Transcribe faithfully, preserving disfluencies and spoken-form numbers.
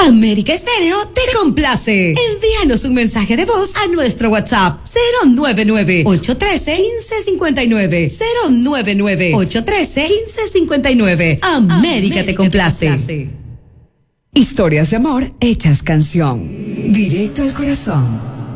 América Estéreo te complace. Envíanos un mensaje de voz a nuestro WhatsApp cero nueve nueve, ocho uno tres, uno cinco cinco nueve, cero nueve nueve, ocho uno tres, uno cinco cinco nueve. América, América te complace. te complace. Historias de amor hechas canción. Directo al corazón.